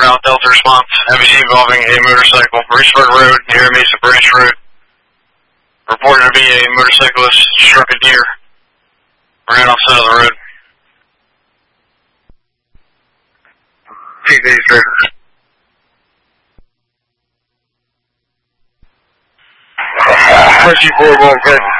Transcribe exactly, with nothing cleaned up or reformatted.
route, Delta response. Have you seen involving a motorcycle? Reedsburg Road, near Mesa Branch Road. Reported to be a motorcyclist struck a deer. Ran off the side of the road. T V trigger. Push you forward, one, good.